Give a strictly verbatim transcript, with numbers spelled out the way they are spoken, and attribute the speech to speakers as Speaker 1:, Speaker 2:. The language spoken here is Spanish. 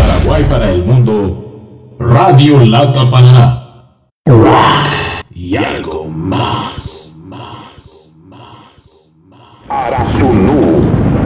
Speaker 1: Paraguay para el mundo, Radio Lata Paraná. Y algo más, más, más, más.
Speaker 2: Arasunu.